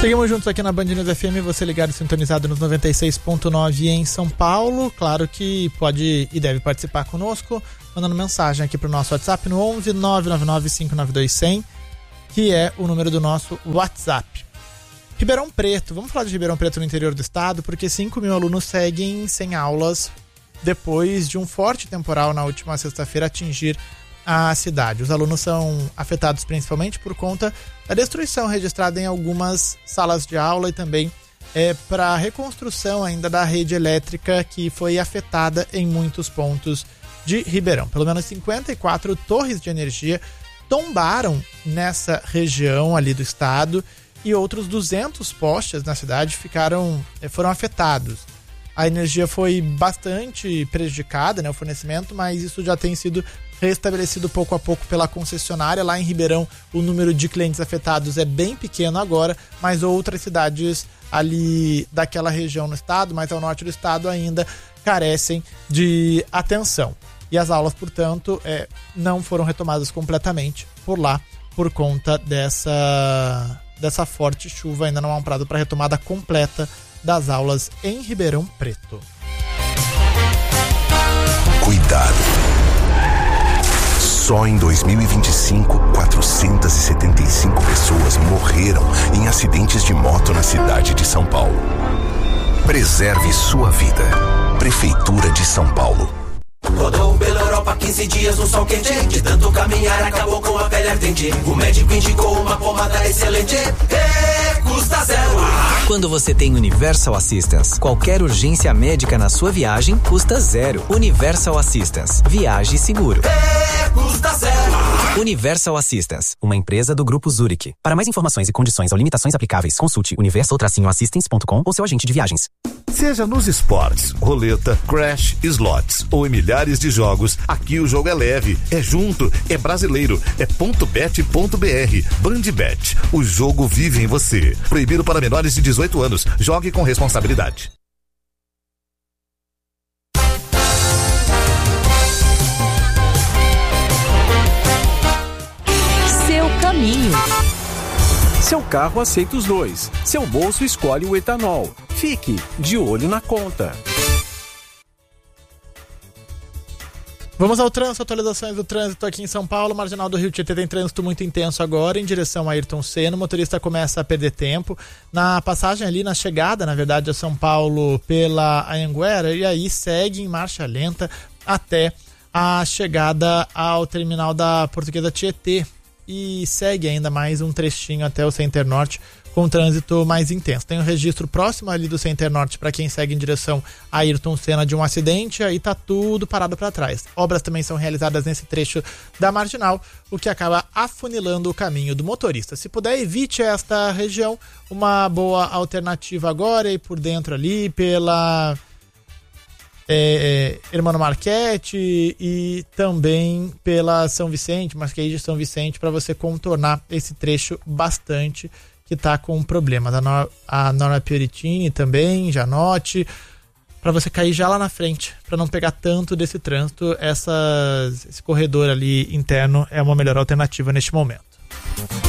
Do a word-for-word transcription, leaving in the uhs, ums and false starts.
Seguimos juntos aqui na Band News F M, você ligado e sintonizado nos noventa e seis ponto nove em São Paulo. Claro que pode e deve participar conosco, mandando mensagem aqui pro nosso WhatsApp no onze nove nove nove cinco nove dois zero zero, que é o número do nosso WhatsApp. Ribeirão Preto, vamos falar de Ribeirão Preto no interior do estado, porque cinco mil alunos seguem sem aulas depois de um forte temporal na última sexta-feira atingir a cidade. Os alunos são afetados principalmente por conta da destruição registrada em algumas salas de aula e também é, para a reconstrução ainda da rede elétrica que foi afetada em muitos pontos de Ribeirão. Pelo menos cinquenta e quatro torres de energia tombaram nessa região ali do estado e outros duzentos postes na cidade ficaram, foram afetados. A energia foi bastante prejudicada, né, o fornecimento, mas isso já tem sido restabelecido pouco a pouco pela concessionária. Lá em Ribeirão o número de clientes afetados é bem pequeno agora, mas outras cidades ali daquela região no estado, mais ao norte do estado, ainda carecem de atenção. E as aulas, portanto, é, não foram retomadas completamente por lá, por conta dessa, dessa forte chuva. Ainda não há um prazo para retomada completa das aulas em Ribeirão Preto. Cuidado! Só em dois mil e vinte e cinco, quatrocentas e setenta e cinco pessoas morreram em acidentes de moto na cidade de São Paulo. Preserve sua vida. Prefeitura de São Paulo. Rodou pela Europa quinze dias no sol quente. De tanto caminhar acabou com a pele ardente. O médico indicou uma pomada excelente. E custa zero. Quando você tem Universal Assistance, qualquer urgência médica na sua viagem custa zero. Universal Assistance. Viaje seguro. E custa zero. Universal Assistance, uma empresa do Grupo Zurich. Para mais informações e condições ou limitações aplicáveis, consulte universal assistance ponto com ou seu agente de viagens. Seja nos esportes, roleta, crash, slots ou em milhares de jogos, aqui o jogo é leve, é junto, é brasileiro, é ponto bet ponto br. Bandbet, o jogo vive em você. Proibido para menores de dezoito anos. Jogue com responsabilidade. Seu caminho. Seu carro aceita os dois. Seu bolso escolhe o etanol. Fique de olho na conta. Vamos ao trânsito, atualizações do trânsito aqui em São Paulo. Marginal do Rio Tietê tem trânsito muito intenso agora em direção a Ayrton Senna. O motorista começa a perder tempo na passagem ali, na chegada, na verdade, a São Paulo pela Anhanguera, e aí segue em marcha lenta até a chegada ao terminal da Portuguesa Tietê e segue ainda mais um trechinho até o Center Norte com trânsito mais intenso. Tem um registro próximo ali do Center Norte para quem segue em direção a Ayrton Senna de um acidente, aí tá tudo parado para trás. Obras também são realizadas nesse trecho da Marginal, o que acaba afunilando o caminho do motorista. Se puder, evite esta região. Uma boa alternativa agora e por dentro ali pela É, é, Hermano Marchetti e também pela São Vicente, Marquês de São Vicente, para você contornar esse trecho bastante que está com problemas. A, Nor- a Nora Pioritini também, já note, para você cair já lá na frente, para não pegar tanto desse trânsito. Essas, esse corredor ali interno é uma melhor alternativa neste momento.